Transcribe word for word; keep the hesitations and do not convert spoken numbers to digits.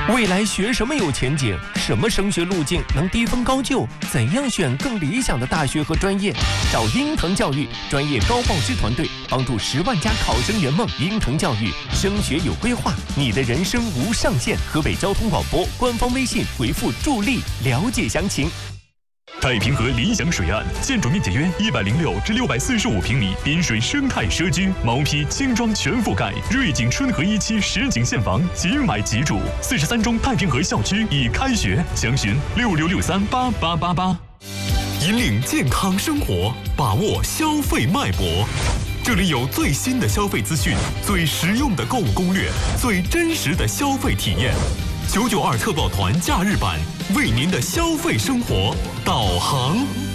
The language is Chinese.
未来学什么有前景？什么升学路径能低分高就？怎样选更理想的大学和专业？找鹰腾教育专业高报师团队，帮助十万家考生圆梦。鹰腾教育升学有规划，你的人生无上限。河北交通广播官方微信回复助力了解详情。 太平河理想水岸，建筑面积约一百零六至六百四十五平米，滨水生态社区，毛坯轻装全覆盖，瑞景春和一期实景现房，即买即住。四十三中太平河校区已开学，详询六六六三八八八八。 引领健康生活，把握消费脉搏。这里有最新的消费资讯，最实用的购物攻略，最真实的消费体验。九九二特报团假日版，为您的消费生活导航。